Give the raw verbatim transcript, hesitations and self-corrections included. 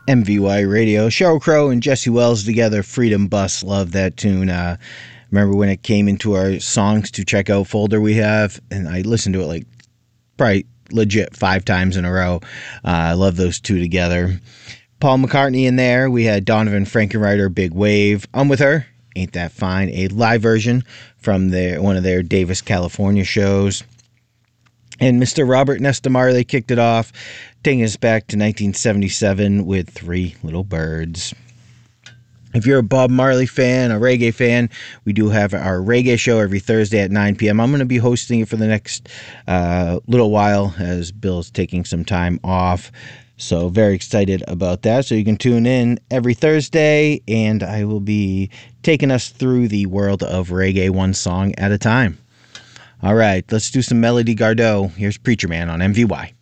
M V Y Radio. Sheryl Crow and Jesse Wells together, Freedom Bus. Love that tune. Uh, remember when it came into our songs to check out folder we have, and I listened to it like probably legit five times in a row. Uh, I love those two together. Paul McCartney in there. We had Donovan Frankenreiter, Big Wave. I'm With Her, Ain't That Fine, a live version from their one of their Davis, California shows. And Mister Robert Nesta Marley kicked it off, taking us back to nineteen seventy-seven with Three Little Birds. If you're a Bob Marley fan, a reggae fan, we do have our reggae show every Thursday at nine p.m. I'm going to be hosting it for the next uh, little while as Bill's taking some time off. So very excited about that. So you can tune in every Thursday, and I will be taking us through the world of reggae one song at a time. All right, let's do some Melody Gardot. Here's Preacher Man on M V Y.